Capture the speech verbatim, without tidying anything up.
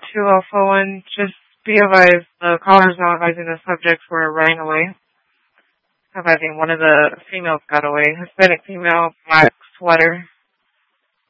two Alpha One, just be advised the caller's now advising the subjects were running away. Advising one of the females got away. Hispanic female, black sweater.